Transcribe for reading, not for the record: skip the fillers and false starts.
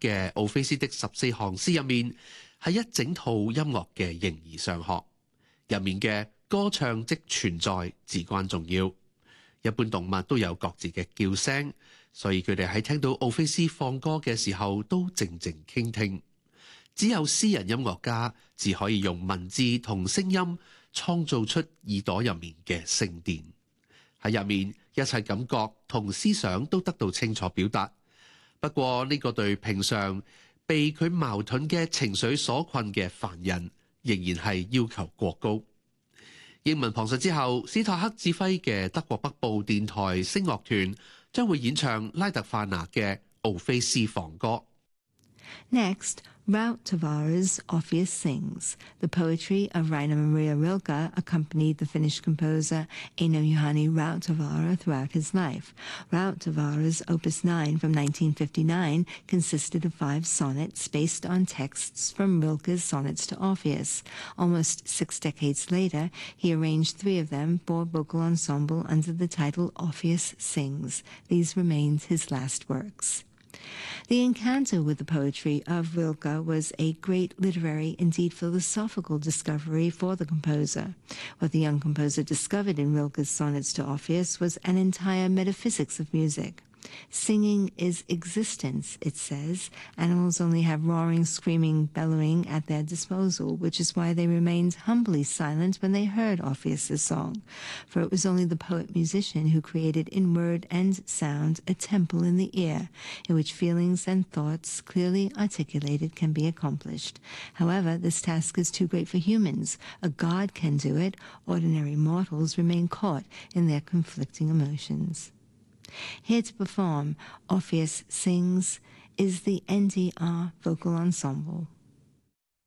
嘅奧菲斯的14行詩入面，係一整套音樂嘅形而上學，入面嘅歌唱即存在至關重要。一般動物都有各自嘅叫聲，所以佢哋喺聽到奧菲斯放歌嘅時候都靜靜傾聽。只有詩人音樂家只可以用文字同聲音創造出耳朵入面嘅聖殿。喺入面，一切感覺同思想都得到清楚表達。不過呢個對平常被佢矛盾嘅情緒所困嘅凡人，仍然係要求過高。英文旁述之後，史托克指揮嘅德國北部電台聲樂團將會演唱拉特法納嘅奧菲斯放歌。 Next, Raut Tavares' Orpheus Sings. The poetry of Rainer Maria Rilke accompanied the Finnish composer Eino Juhani Rautavaara throughout his life. Rautavaara's Opus 9 from 1959 consisted of 5 sonnets based on texts from Rilke's sonnets to Orpheus. Almost 6 decades later, he arranged 3 of them for vocal ensemble under the title Orpheus Sings. These remained his last works. The encounter with the poetry of Rilke was a great literary, indeed philosophical discovery for the composer. What the young composer discovered in Rilke's sonnets to Orpheus was an entire metaphysics of music. Singing is existence, it says. Animals only have roaring, screaming, bellowing at their disposal, which is why they remained humbly silent when they heard Orpheus's song. For it was only the poet-musician who created in word and sound a temple in the ear, in which feelings and thoughts clearly articulated can be accomplished. However, this task is too great for humans. A god can do it. Ordinary mortals remain caught in their conflicting emotions. Here to perform Orpheus Sings is the NDR Vocal Ensemble.